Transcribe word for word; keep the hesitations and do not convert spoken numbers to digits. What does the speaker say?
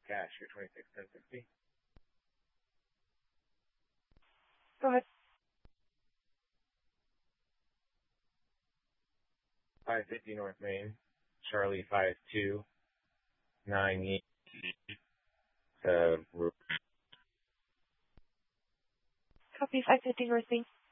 Cash for twenty-six ten fifty. Go ahead. five fifty North Main, Charlie five two nine eight. Uh, Copy five fifty North Main.